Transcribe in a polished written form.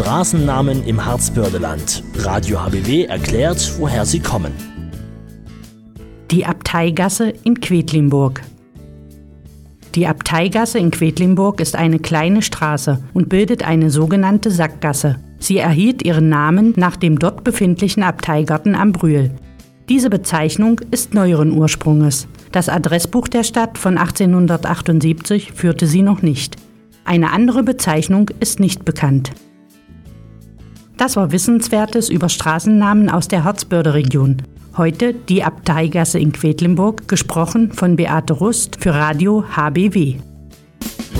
Straßennamen im Harzbördeland. Radio HBW erklärt, woher sie kommen. Die Abteigasse in Quedlinburg. Die Abteigasse in Quedlinburg ist eine kleine Straße und bildet eine sogenannte Sackgasse. Sie erhielt ihren Namen nach dem dort befindlichen Abteigarten am Brühl. Diese Bezeichnung ist neueren Ursprunges. Das Adressbuch der Stadt von 1878 führte sie noch nicht. Eine andere Bezeichnung ist nicht bekannt. Das war Wissenswertes über Straßennamen aus der Harzbörde-Region. Heute die Abteigasse in Quedlinburg, gesprochen von Beate Rust für Radio HBW.